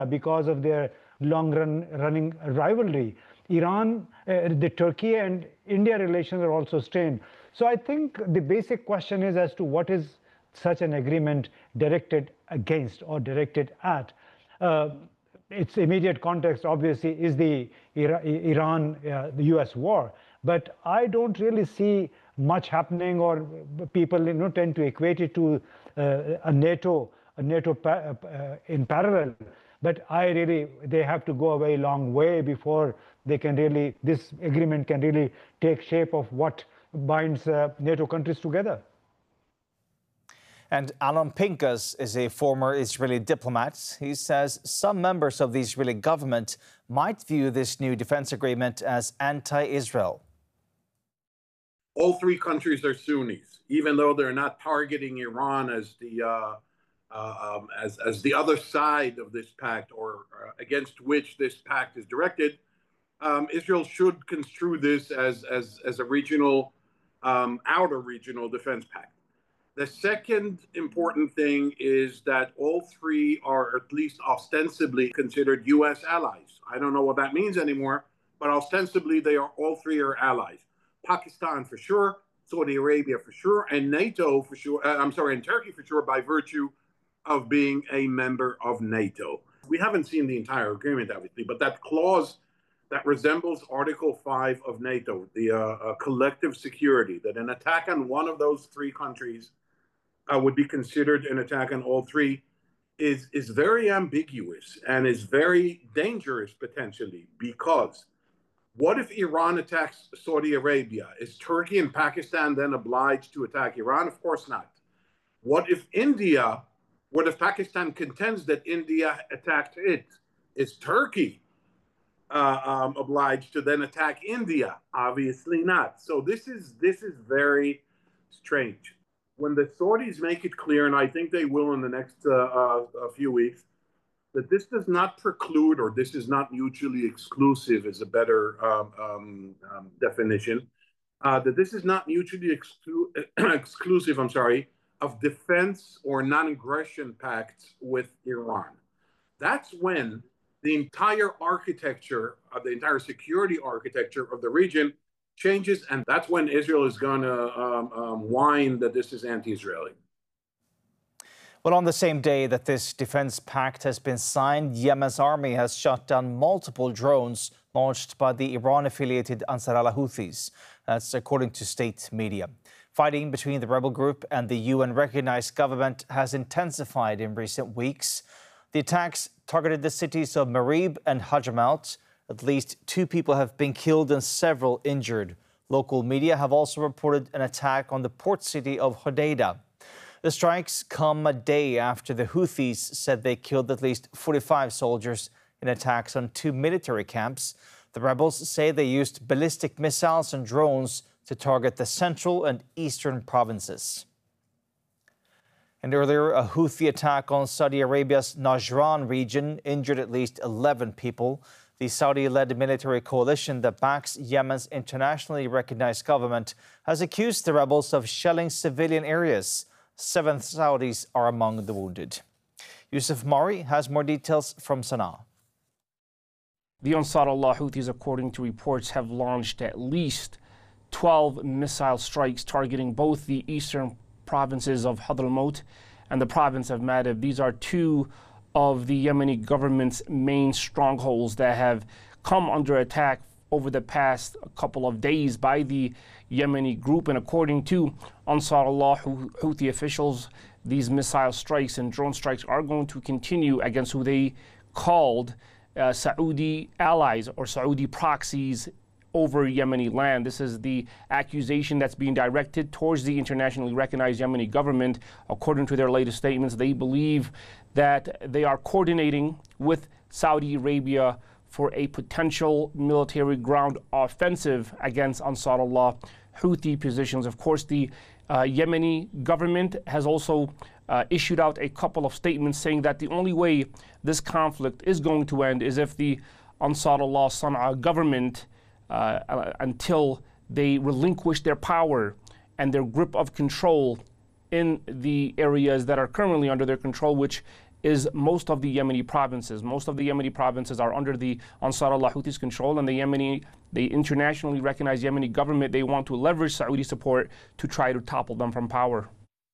because of their running rivalry. Iran, the Turkey and India relations are also strained. So I think the basic question is as to what is such an agreement directed against or directed at. Its immediate context, obviously, is the Iran, the US war. But I don't really see much happening, or people tend to equate it to a NATO in parallel. But they have to go a very long way before they can really, this agreement can really take shape of what binds NATO countries together. And Alon Pinkas is a former Israeli diplomat. He says some members of the Israeli government might view this new defense agreement as anti-Israel. All three countries are Sunnis, even though they're not targeting Iran as the other side of this pact, or against which this pact is directed. Israel should construe this as a regional, outer regional defense pact. The second important thing is that all three are at least ostensibly considered U.S. allies. I don't know what that means anymore, but ostensibly all three are allies. Pakistan for sure, Saudi Arabia for sure, and NATO for sure. And Turkey for sure, by virtue of being a member of NATO. We haven't seen the entire agreement, obviously, but that clause that resembles Article 5 of NATO, the collective security, that an attack on one of those three countries would be considered an attack on all three, is very ambiguous and is very dangerous potentially, because what if Iran attacks Saudi Arabia? Is Turkey and Pakistan then obliged to attack Iran? Of course not. What if Pakistan contends that India attacked it? Is Turkey obliged to then attack India? Obviously not. So this is very strange. When the Saudis make it clear, and I think they will in the next few weeks, that this does not preclude, or this is not mutually exclusive is a better definition, that this is not mutually exclusive, of defense or non-aggression pacts with Iran. That's when the entire architecture, the entire security architecture of the region changes, and that's when Israel is going to whine that this is anti-Israeli. Well, on the same day that this defense pact has been signed, Yemen's army has shot down multiple drones launched by the Iran-affiliated Ansar Allah Houthis. That's according to state media. Fighting between the rebel group and the UN-recognized government has intensified in recent weeks. The attacks targeted the cities of Marib and Hajamaut. At least 2 people have been killed and several injured. Local media have also reported an attack on the port city of Hodeidah. The strikes come a day after the Houthis said they killed at least 45 soldiers in attacks on 2 military camps. The rebels say they used ballistic missiles and drones to target the central and eastern provinces. And earlier, a Houthi attack on Saudi Arabia's Najran region injured at least 11 people. The Saudi-led military coalition that backs Yemen's internationally recognized government has accused the rebels of shelling civilian areas. 7 Saudis are among the wounded. Yusuf Mari has more details from Sana'a. The Ansar Allah Houthis, according to reports, have launched at least 12 missile strikes targeting both the eastern provinces of Hadramaut and the province of Ma'rib. These are 2 of the Yemeni government's main strongholds that have come under attack over the past couple of days by the Yemeni group. And according to Ansar Allah Houthi officials, these missile strikes and drone strikes are going to continue against who they called Saudi allies or Saudi proxies over Yemeni land. This is the accusation that's being directed towards the internationally recognized Yemeni government. According to their latest statements, they believe that they are coordinating with Saudi Arabia for a potential military ground offensive against Ansar Allah Houthi positions. Of course, the Yemeni government has also issued out a couple of statements saying that the only way this conflict is going to end is if the Ansar Allah Sana'a government, until they relinquish their power and their grip of control in the areas that are currently under their control, which is most of the Yemeni provinces. Most of the Yemeni provinces are under the Ansar Allah Houthis control, and the internationally recognized Yemeni government, they want to leverage Saudi support to try to topple them from power.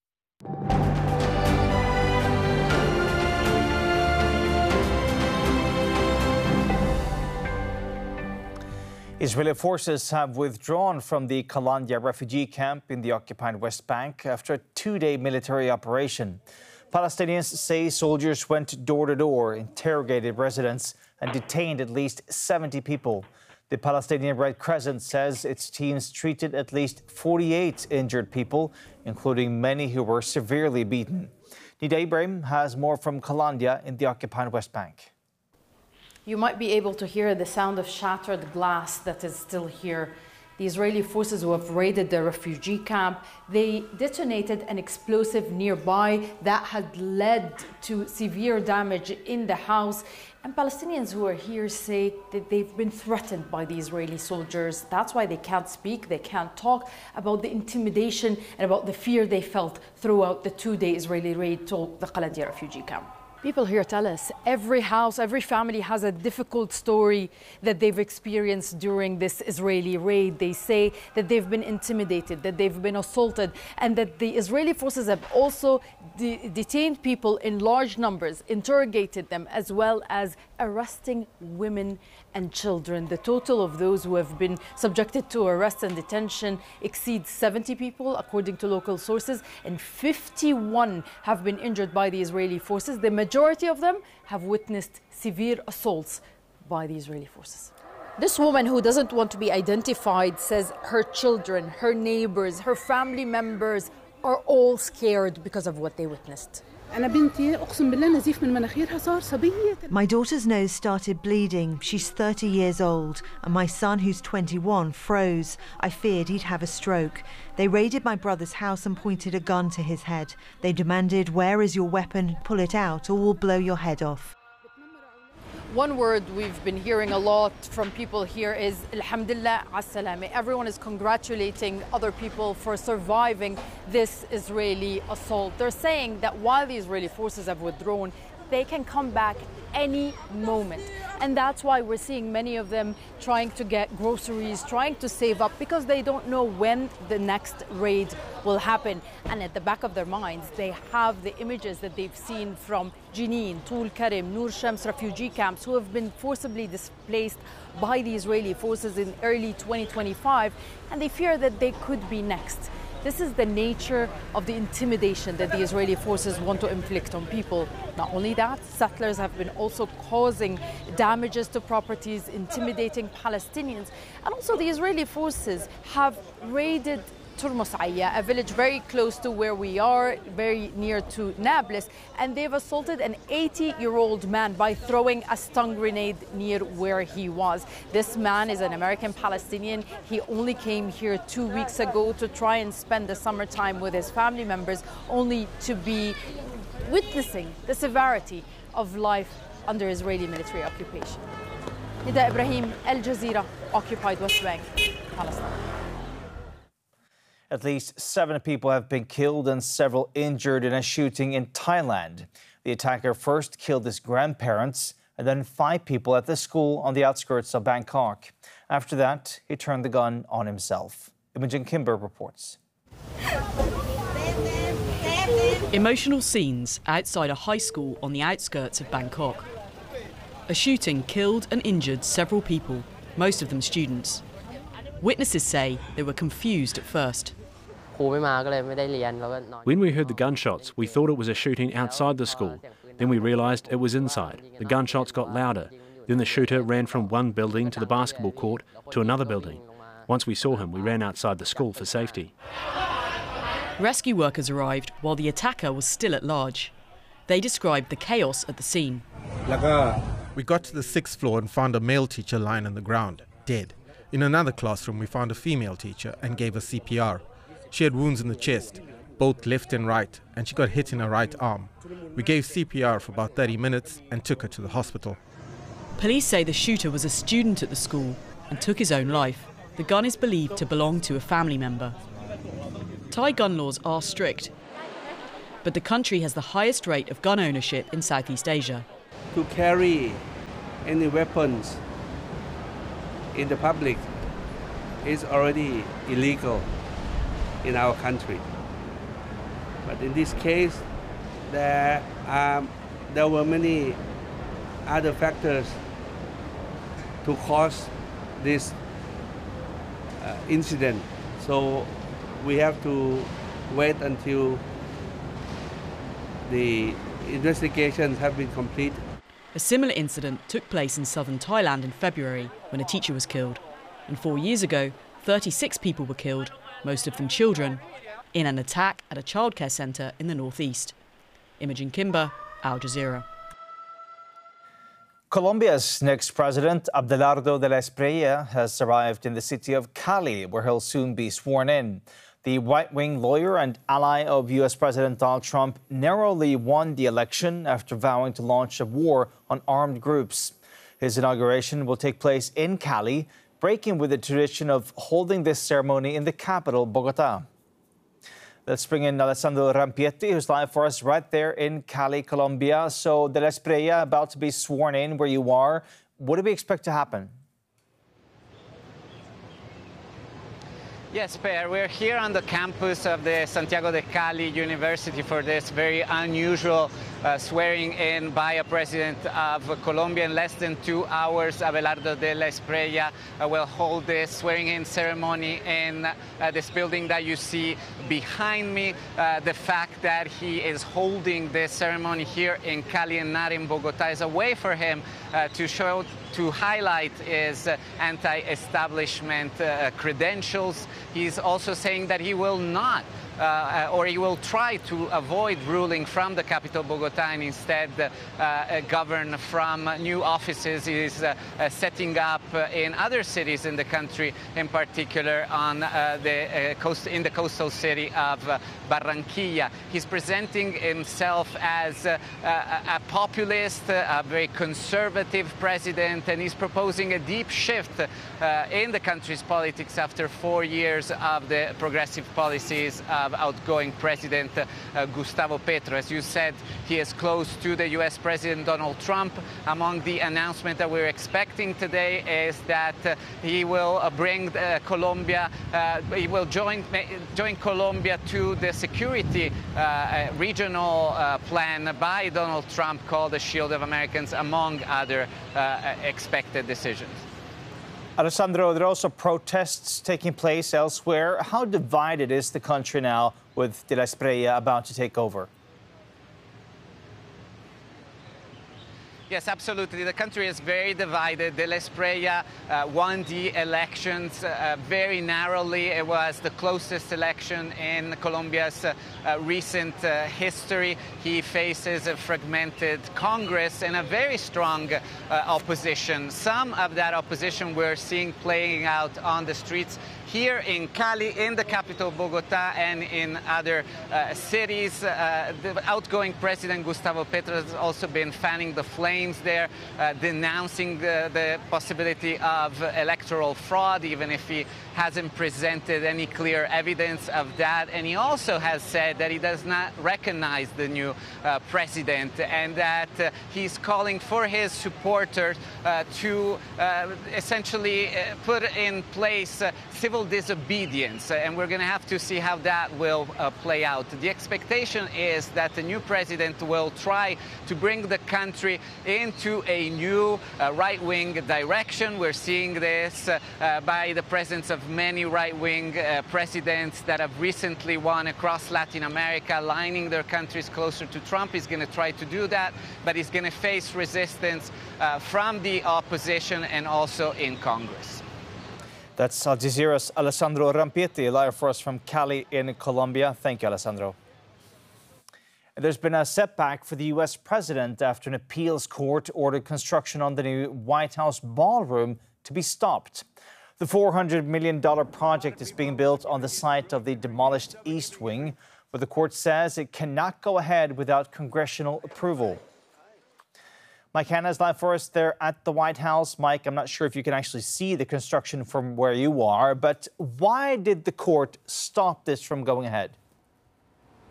Israeli forces have withdrawn from the Kalandia refugee camp in the occupied West Bank after a two-day military operation. Palestinians say soldiers went door to door, interrogated residents, and detained at least 70 people. The Palestinian Red Crescent says its teams treated at least 48 injured people, including many who were severely beaten. Nida Ibrahim has more from Kalandia in the occupied West Bank. You might be able to hear the sound of shattered glass that is still here. The Israeli forces who have raided the refugee camp, they detonated an explosive nearby that had led to severe damage in the house. And Palestinians who are here say that they've been threatened by the Israeli soldiers. That's why they can't speak, they can't talk about the intimidation and about the fear they felt throughout the two-day Israeli raid to the Kalandia refugee camp. People here tell us every house, every family has a difficult story that they've experienced during this Israeli raid. They say that they've been intimidated, that they've been assaulted, and that the Israeli forces have also detained people in large numbers, interrogated them, as well as arresting women and children. The total of those who have been subjected to arrest and detention exceeds 70 people, according to local sources, and 51 have been injured by the Israeli forces. The majority of them have witnessed severe assaults by the Israeli forces. This woman, who doesn't want to be identified, says her children, her neighbors, her family members are all scared because of what they witnessed. My daughter's nose started bleeding. She's 30 years old, and my son, who's 21, froze. I feared he'd have a stroke. They raided my brother's house and pointed a gun to his head. They demanded, "Where is your weapon? Pull it out, or we'll blow your head off." One word we've been hearing a lot from people here is Alhamdulillah as-salama. Everyone is congratulating other people for surviving this Israeli assault. They're saying that while the Israeli forces have withdrawn, they can come back any moment. And that's why we're seeing many of them trying to get groceries, trying to save up, because they don't know when the next raid will happen. And at the back of their minds, they have the images that they've seen from Jenin, Tul Karim, Nur Shams refugee camps, who have been forcibly displaced by the Israeli forces in early 2025, and they fear that they could be next. This is the nature of the intimidation that the Israeli forces want to inflict on people. Not only that, settlers have been also causing damages to properties, intimidating Palestinians. And also the Israeli forces have raided Turmus Aya, a village very close to where we are, very near to Nablus, and they've assaulted an 80-year-old man by throwing a stun grenade near where he was. This man is an American Palestinian. He only came here 2 weeks ago to try and spend the summertime with his family members, only to be witnessing the severity of life under Israeli military occupation. Nida Ibrahim, Al Jazeera, occupied West Bank, Palestine. At least 7 people have been killed and several injured in a shooting in Thailand. The attacker first killed his grandparents and then 5 people at the school on the outskirts of Bangkok. After that, he turned the gun on himself. Imogen Kimber reports. Emotional scenes outside a high school on the outskirts of Bangkok. A shooting killed and injured several people, most of them students. Witnesses say they were confused at first. When we heard the gunshots, we thought it was a shooting outside the school. Then we realised it was inside. The gunshots got louder. Then the shooter ran from one building to the basketball court to another building. Once we saw him, we ran outside the school for safety. Rescue workers arrived while the attacker was still at large. They described the chaos at the scene. We got to the 6th floor and found a male teacher lying on the ground, dead. In another classroom, we found a female teacher and gave her CPR. She had wounds in the chest, both left and right, and she got hit in her right arm. We gave CPR for about 30 minutes and took her to the hospital. Police say the shooter was a student at the school and took his own life. The gun is believed to belong to a family member. Thai gun laws are strict, but the country has the highest rate of gun ownership in Southeast Asia. To carry any weapons in the public is already illegal in our country. But in this case, there were many other factors to cause this incident. So we have to wait until the investigations have been completed. A similar incident took place in southern Thailand in February when a teacher was killed. And 4 years ago, 36 people were killed, most of them children, in an attack at a childcare centre in the northeast. Imogen Kimber, Al Jazeera. Colombia's next president, Abelardo de la Espriella, has arrived in the city of Cali, where he'll soon be sworn in. The right-wing lawyer and ally of U.S. President Donald Trump narrowly won the election after vowing to launch a war on armed groups. His inauguration will take place in Cali, breaking with the tradition of holding this ceremony in the capital, Bogota. Let's bring in Alessandro Rampietti, who's live for us right there in Cali, Colombia. So, de la Espriella about to be sworn in where you are. What do we expect to happen? Yes, Per, we're here on the campus of the Santiago de Cali University for this very unusual swearing in by a president of Colombia. In less than 2 hours, Abelardo de la Espriella will hold this swearing in ceremony in this building that you see behind me. The fact that he is holding this ceremony here in Cali and not in Bogota is a way for him to highlight his anti-establishment credentials. He's also saying that he will not or he will try to avoid ruling from the capital, Bogota, and instead govern from new offices he's setting up in other cities in the country, in particular on in the coastal city of Barranquilla. He's presenting himself as a populist, a very conservative president, and he's proposing a deep shift in the country's politics after 4 years of the progressive policies of outgoing President Gustavo Petro. As you said, he is close to the U.S. President Donald Trump. Among the announcements that we're expecting today is that he will bring Colombia, he will join Colombia to the security regional plan by Donald Trump called the Shield of Americans, among other expected decisions. Alessandro, there are also protests taking place elsewhere. How divided is the country now with de la Espriella about to take over? Yes, absolutely. The country is very divided. De la Espriella won the elections very narrowly. It was the closest election in Colombia's recent history. He faces a fragmented Congress and a very strong opposition. Some of that opposition we're seeing playing out on the streets here in Cali, in the capital Bogota, and in other cities. The outgoing President Gustavo Petro has also been fanning the flames there, denouncing the possibility of electoral fraud, even if he hasn't presented any clear evidence of that. And he also has said that he does not recognize the new president, and that he's calling for his supporters to essentially put in place civil disobedience, and we're going to have to see how that will play out. The expectation is that the new president will try to bring the country into a new right-wing direction. We're seeing this by the presence of many right-wing presidents that have recently won across Latin America, aligning their countries closer to Trump. He's going to try to do that, but he's going to face resistance from the opposition and also in Congress. That's Al Jazeera's Alessandro Rampietti, live for us from Cali in Colombia. Thank you, Alessandro. There's been a setback for the U.S. president after an appeals court ordered construction on the new White House ballroom to be stopped. The $400 million project is being built on the site of the demolished East Wing, but the court says it cannot go ahead without congressional approval. Mike Hanna is live for us there at the White House. Mike, I'm not sure if you can actually see the construction from where you are, but why did the court stop this from going ahead?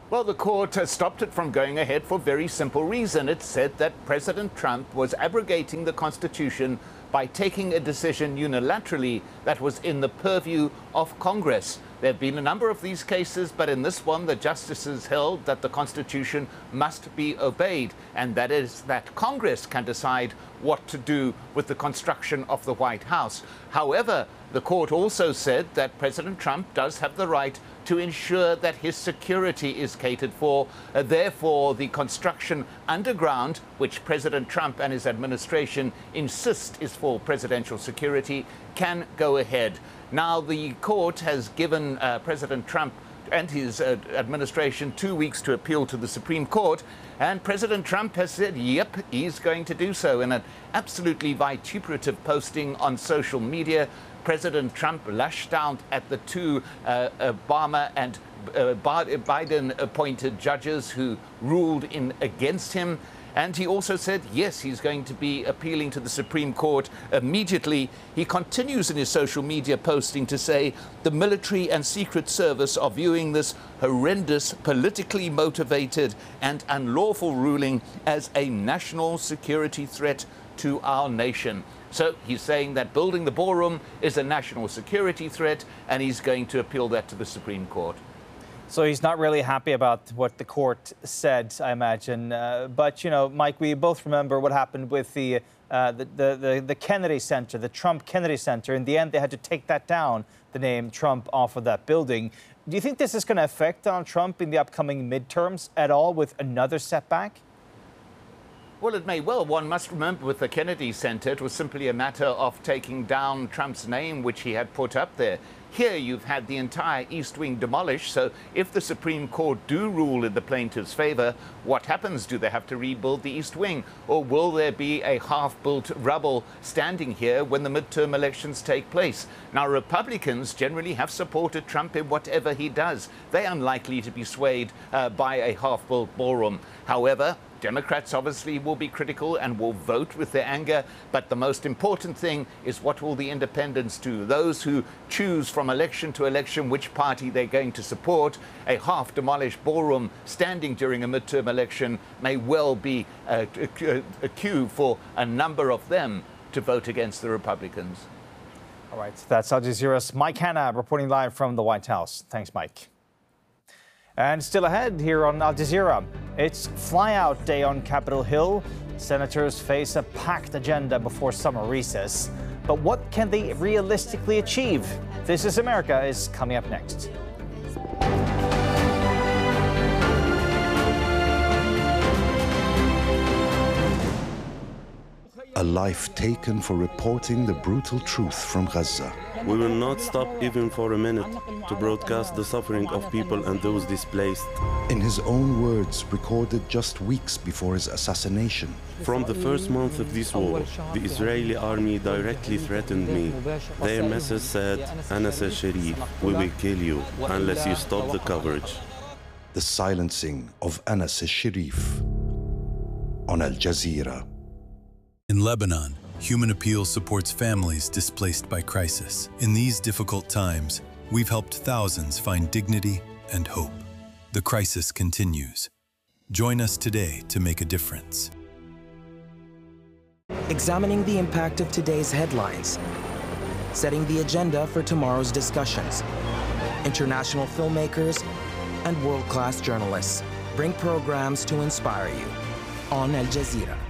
Well, the court has stopped it from going ahead for a very simple reason. It said that President Trump was abrogating the Constitution by taking a decision unilaterally that was in the purview of Congress. There have been a number of these cases, but in this one, the justices held that the Constitution must be obeyed, and that is that Congress can decide what to do with the construction of the White House. However, the court also said that President Trump does have the right to ensure that his security is catered for. Therefore, the construction underground, which President Trump and his administration insist is for presidential security, can go ahead. Now, the court has given President Trump and his administration 2 weeks to appeal to the Supreme Court, and President Trump has said, yep, he's going to do so. In an absolutely vituperative posting on social media, President Trump lashed out at the two Obama and Biden-appointed judges who ruled in against him. And he also said, yes, he's going to be appealing to the Supreme Court immediately. He continues in his social media posting to say the military and Secret Service are viewing this horrendous, politically motivated and unlawful ruling as a national security threat to our nation. So he's saying that building the ballroom is a national security threat, and he's going to appeal that to the Supreme Court. So he's not really happy about what the court said, I imagine. But, you know, Mike, we both remember what happened with the Kennedy Center, the Trump Kennedy Center. In the end, they had to take that down, the name Trump, off of that building. Do you think this is going to affect Donald Trump in the upcoming midterms at all with another setback? Well, it may well. One must remember with the Kennedy Center, it was simply a matter of taking down Trump's name, which he had put up there. Here you've had the entire East Wing demolished, so if the Supreme Court do rule in the plaintiff's favor, what happens? Do they have to rebuild the East Wing? Or will there be a half-built rubble standing here when the midterm elections take place? Now, Republicans generally have supported Trump in whatever he does. They're unlikely to be swayed by a half-built ballroom. However, Democrats obviously will be critical and will vote with their anger, but the most important thing is what will the independents do? Those who choose from election to election which party they're going to support. A half-demolished ballroom standing during a midterm election may well be a cue for a number of them to vote against the Republicans. All right, that's Al Jazeera's Mike Hanna reporting live from the White House. Thanks, Mike. And still ahead here on Al Jazeera, it's flyout day on Capitol Hill. Senators face a packed agenda before summer recess. But what can they realistically achieve? This is America is coming up next. A life taken for reporting the brutal truth from Gaza. We will not stop even for a minute to broadcast the suffering of people and those displaced. In his own words, recorded just weeks before his assassination. From the first month of this war, the Israeli army directly threatened me. Their message said, Anas al-Sharif, we will kill you unless you stop the coverage. The silencing of Anas al-Sharif on Al Jazeera. In Lebanon, Human Appeal supports families displaced by crisis. In these difficult times, we've helped thousands find dignity and hope. The crisis continues. Join us today to make a difference. Examining the impact of today's headlines, setting the agenda for tomorrow's discussions. International filmmakers and world-class journalists bring programs to inspire you on Al Jazeera.